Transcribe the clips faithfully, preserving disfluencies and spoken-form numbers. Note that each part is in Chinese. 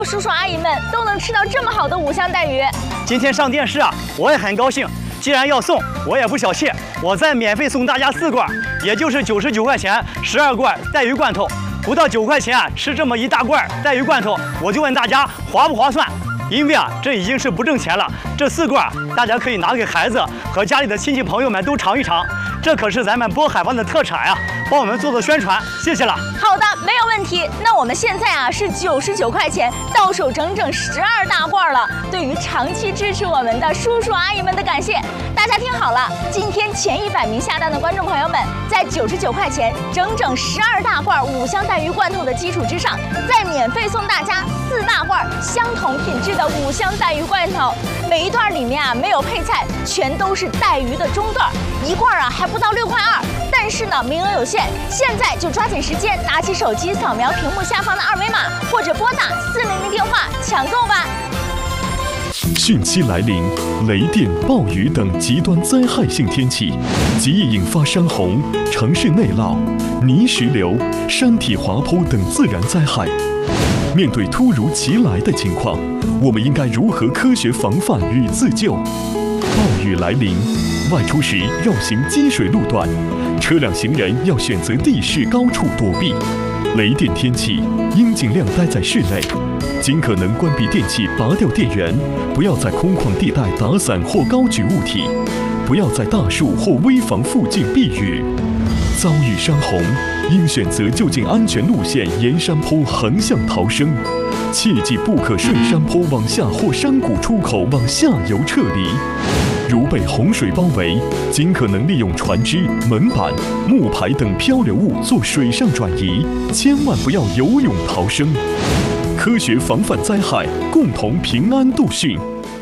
叔叔阿姨们都能吃到这么好的五香带鱼。 今天上电视啊，我也很高兴。既然要送，我也不小气，我再免费送大家四罐，也就是九十九块钱，十二罐带鱼罐头，不到九块钱啊，吃这么一大罐带鱼罐头，我就问大家划不划算？因为啊，这已经是不挣钱了。这四罐大家可以拿给孩子和家里的亲戚朋友们都尝一尝，这可是咱们渤海湾的特产啊，帮我们做做宣传，谢谢了。 好的，没有问题。那我们现在啊是九十九块钱，到手整整十二大罐了。对于长期支持我们的叔叔阿姨们的感谢，大家听好了，今天前一百名下单的观众朋友们，在九十九块钱整整十二大罐五香带鱼罐头的基础之上，再免费送大家四大罐相同品质的五香带鱼罐头。每一段里面啊没有配菜，全都是带鱼的中段，一罐啊还不到六块二。但是呢，名额有限，现在就抓紧时间，拿起手机扫描屏幕下方的二维码，或者拨打四零零电话抢购吧。 汛期来临，雷电、暴雨等极端灾害性天气，极易引发山洪、城市内涝、泥石流、山体滑坡等自然灾害。面对突如其来的情况，我们应该如何科学防范与自救？暴雨来临，外出时绕行积水路段，车辆行人要选择地势高处躲避。雷电天气应尽量待在室内，尽可能关闭电器，拔掉电源，不要在空旷地带打伞或高举物体，不要在大树或危房附近避雨。遭遇山洪，应选择就近安全路线沿山坡横向逃生，切记不可顺山坡往下或山谷出口往下游撤离。如被洪水包围，尽可能利用船只、门板、木牌等漂流物做水上转移，千万不要游泳逃生。科学防范灾害，共同平安度汛。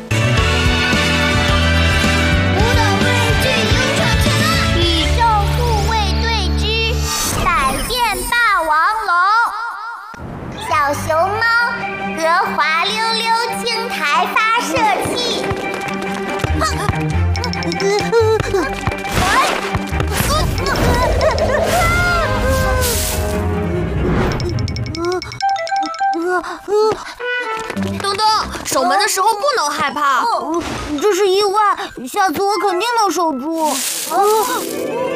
小熊猫和滑溜溜青苔发射器。 东东，守门的时候不能害怕。 这是意外，下次我肯定能守住。